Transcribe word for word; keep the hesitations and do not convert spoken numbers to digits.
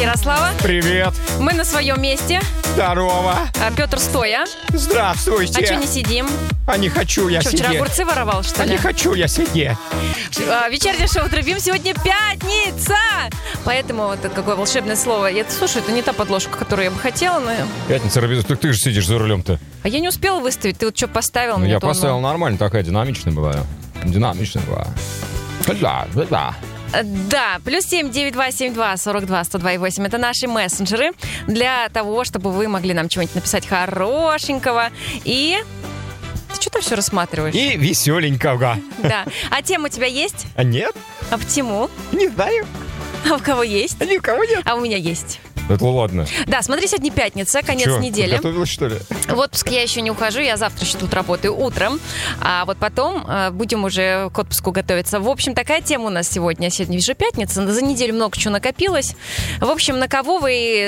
Ярослава. Привет. Мы на своем месте. Здорово. А, Петр стоя. Здравствуйте. А что не сидим? А не хочу я Что, сидеть. вчера огурцы воровал, что А ли? не хочу я сидеть. А, вечернее шоу «Трубим». Сегодня пятница! Поэтому вот какое волшебное слово. Я, слушай, это не та подложка, которую я бы хотела, но... Пятница, Робин, так ты же сидишь за рулем-то. А я не успела выставить. Ты вот что поставил? Ну, мне я то, поставил ну. нормально, такая динамичная бываю. Динамичная бываю. Да, да, да. Да, плюс семь девять два семь два сорок два сто два и восемь. Это наши мессенджеры для того, чтобы вы могли нам чего-нибудь написать хорошенького. И... Ты что-то все рассматриваешь? И веселенького. Да. А тема у тебя есть? А нет? А почему? Не знаю. А у кого есть? А ни у кого нет. А у меня есть. Это ладно. Да, смотри, сегодня пятница, конец Чё, недели. подготовилась, что ли? В отпуск я еще не ухожу, я завтра еще тут работаю утром, а вот потом э, будем уже к отпуску готовиться. В общем, такая тема у нас сегодня. Сегодня же пятница, за неделю много чего накопилось. В общем, на кого вы